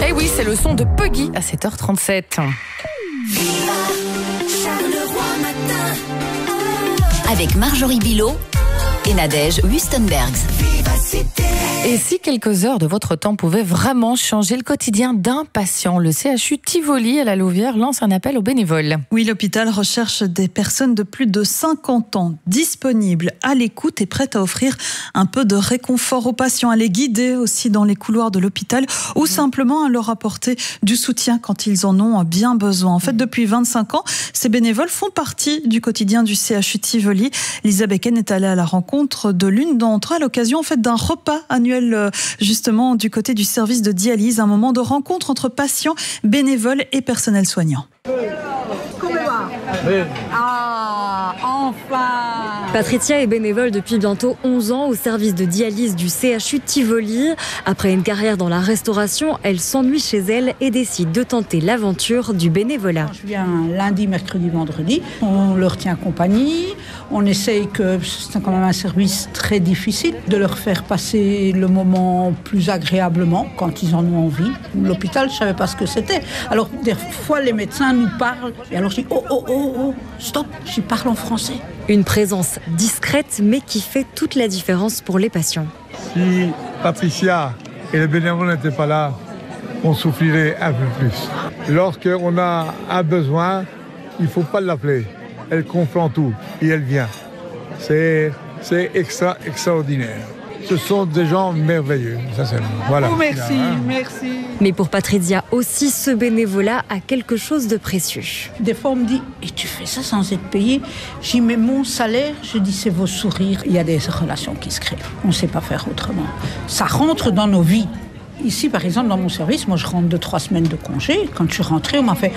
Et oui, c'est le son de Puggy à 7h37. Avec Marjorie Bilot et Nadège Wustenbergs. Et si quelques heures de votre temps pouvaient vraiment changer le quotidien d'un patient, le CHU Tivoli à la Louvière lance un appel aux bénévoles. Oui, l'hôpital recherche des personnes de plus de 50 ans disponibles, à l'écoute et prêtes à offrir un peu de réconfort aux patients, à les guider aussi dans les couloirs de l'hôpital ou simplement à leur apporter du soutien quand ils en ont bien besoin. En fait, depuis 25 ans, ces bénévoles font partie du quotidien du CHU Tivoli. Lisa Becken est allée à la rencontre de l'une d'entre eux à l'occasion en fait d'un repas annuel justement du côté du service de dialyse, un moment de rencontre entre patients, bénévoles et personnel soignant. Ah, enfin! Patricia est bénévole depuis bientôt 11 ans au service de dialyse du CHU Tivoli. Après une carrière dans la restauration, elle s'ennuie chez elle et décide de tenter l'aventure du bénévolat. Je viens lundi, mercredi, vendredi. On leur tient compagnie. On essaye, que c'est quand même un service très difficile, de leur faire passer le moment plus agréablement quand ils en ont envie. L'hôpital, je ne savais pas ce que c'était. Alors, des fois, les médecins nous parlent. Et alors, je dis, oh, stop, j'y parle en français. Une présence discrète, mais qui fait toute la différence pour les patients. Si Patricia et les bénévoles n'étaient pas là, on souffrirait un peu plus. Lorsqu'on a un besoin, il ne faut pas l'appeler. Elle comprend tout et elle vient. C'est extraordinaire. Ce sont des gens merveilleux, sincèrement. Voilà. Oh, merci. Mais pour Patricia aussi, ce bénévolat a quelque chose de précieux. Des fois, on me dit, et tu fais ça sans être payé? J'y mets mon salaire, je dis, c'est vos sourires. Il y a des relations qui se créent. On ne sait pas faire autrement. Ça rentre dans nos vies. Ici, par exemple, dans mon service, moi, je rentre 2-3 semaines de congé. Quand je suis rentrée, on m'a fait...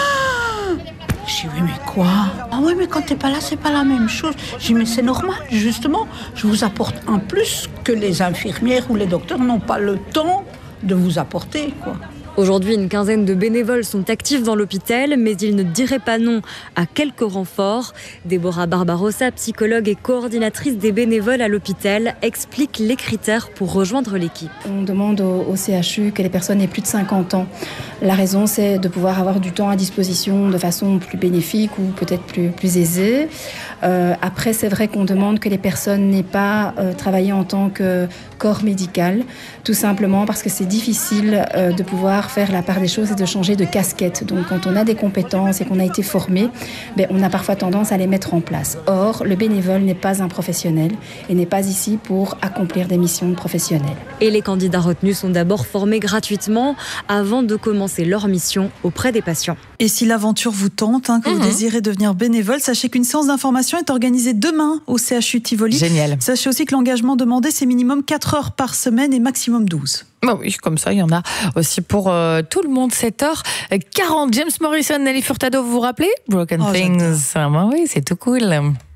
Je dis, oui, mais quoi? Ah oui, mais quand t'es pas là, c'est pas la même chose. Je dis, mais c'est normal, justement. Je vous apporte un plus que les infirmières ou les docteurs n'ont pas le temps de vous apporter, quoi. Aujourd'hui, une quinzaine de bénévoles sont actifs dans l'hôpital, mais ils ne diraient pas non à quelques renforts. Déborah Barbarossa, psychologue et coordinatrice des bénévoles à l'hôpital, explique les critères pour rejoindre l'équipe. On demande au CHU que les personnes aient plus de 50 ans. La raison, c'est de pouvoir avoir du temps à disposition de façon plus bénéfique ou peut-être plus aisée. Après, c'est vrai qu'on demande que les personnes n'aient pas travaillé en tant que corps médical, tout simplement parce que c'est difficile de pouvoir faire la part des choses et de changer de casquette. Donc quand on a des compétences et qu'on a été formé, on a parfois tendance à les mettre en place. Or, le bénévole n'est pas un professionnel et n'est pas ici pour accomplir des missions professionnelles. Et les candidats retenus sont d'abord formés gratuitement avant de commencer leur mission auprès des patients. Et si l'aventure vous tente, que vous désirez devenir bénévole, sachez qu'une séance d'information est organisée demain au CHU Tivoli. Génial. Sachez aussi que l'engagement demandé, c'est minimum 4 heures par semaine et maximum 12. Bah oui, comme ça, il y en a aussi pour tout le monde. 7h40. James Morrison, Nelly Furtado, vous vous rappelez? Broken Things. Ah, bah oui, c'est tout cool.